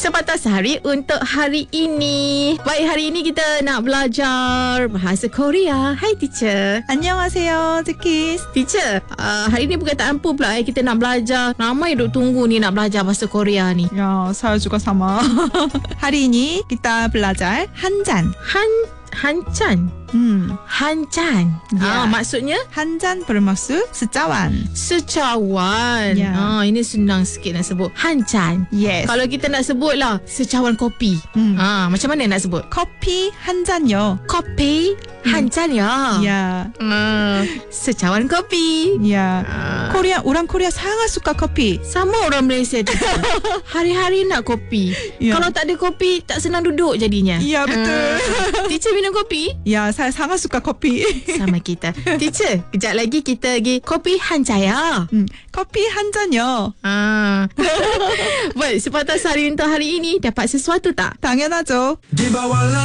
Sepatah Hari untuk hari ini. Baik, hari ini kita nak belajar bahasa Korea. Hai teacher. 안녕하세요, Zekis. Teacher, hari ni perkataan apa pula kita nak belajar? Ramai duk tunggu ni nak belajar bahasa Korea ni. Ya, saya juga sama. Hari ini kita belajar 한잔. Hancan. Hancan. Ya. Maksudnya 한잔 bermaksud secawan. secawan. Ya. Ini senang sikit nak sebut. Hancan. Yes. Kalau kita nak sebut lah secawan kopi. Macam mana nak sebut? 커피 한 잔요. Kopi hancan ya. Ya. Secawan kopi. Ya. orang Korea sangat suka kopi. Sama orang Malaysia tu. Hari-hari nak kopi. Ya. Kalau tak ada kopi, tak senang duduk jadinya. Ya, betul. Teacher minum kopi? Ya, saya sangat suka kopi. Sama kita. Teacher, kejap lagi kita pergi kopi hanjaya. 커피 한 잔요. Baik, sepatah hari untuk hari ini dapat sesuatu tak? 당연하죠. Di bawah